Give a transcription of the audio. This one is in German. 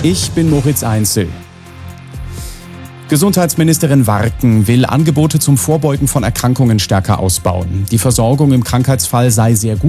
Ich bin Moritz Einzel. Gesundheitsministerin Warken will Angebote zum Vorbeugen von Erkrankungen stärker ausbauen. Die Versorgung im Krankheitsfall sei sehr gut.